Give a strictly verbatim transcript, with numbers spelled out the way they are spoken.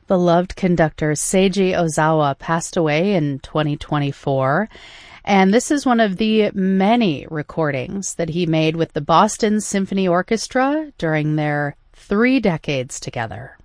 Beloved conductor Seiji Ozawa passed away in twenty twenty-four, and this is one of the many recordings that he made with the Boston Symphony Orchestra during their three decades together.